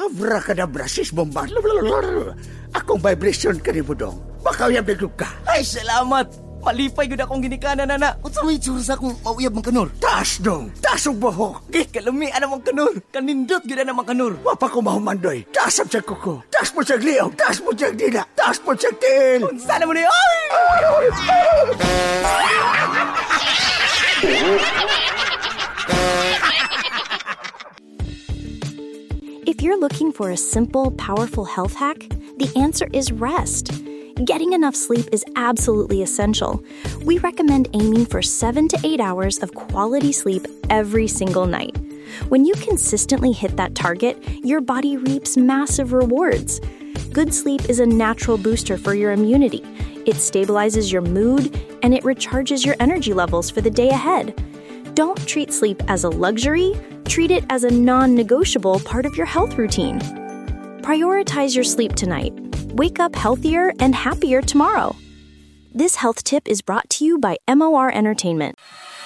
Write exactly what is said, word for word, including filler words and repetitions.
Abracadabra, sis bomba. Akong vibration ka rin mo dong. Baka uyab naglup ka. Ay, salamat. Malipay yun akong ginikanan, nana. Unsa may itsura sa akong mauyab mang kanor? Taas dong. Taas ang buhok. Gih, kalumian namang kanor. Kanindot yun namang kanor. Wapa ko mahumandoy. Taas ang siyang kuko. Taas mo siyang liyaw. Taas mo siyang dila. Taas mo siyang til. Unsa na mo na yun? If you're looking for a simple, powerful health hack, the answer is rest. Getting enough sleep is absolutely essential. We recommend aiming for seven to eight hours of quality sleep every single night. When you consistently hit that target, your body reaps massive rewards. Good sleep is a natural booster for your immunity. It stabilizes your mood, and it recharges your energy levels for the day ahead. Don't treat sleep as a luxury. Treat it as a non-negotiable part of your health routine. Prioritize your sleep tonight. Wake up healthier and happier tomorrow. This health tip is brought to you by M O R Entertainment.